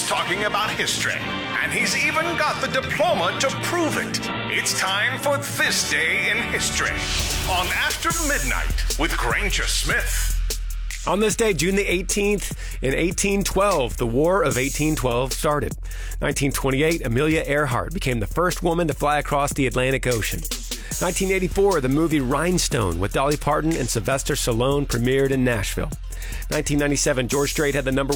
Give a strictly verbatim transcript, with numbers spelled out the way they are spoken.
always talking about history, and he's even got the diploma to prove it. It's time for This Day in History on After Midnight with Granger Smith. On this day, June the eighteenth, in eighteen twelve, the War of eighteen twelve started. nineteen twenty-eight, Amelia Earhart became the first woman to fly across the Atlantic Ocean. nineteen eighty-four, the movie Rhinestone with Dolly Parton and Sylvester Stallone premiered in Nashville. nineteen ninety-seven, George Strait had the number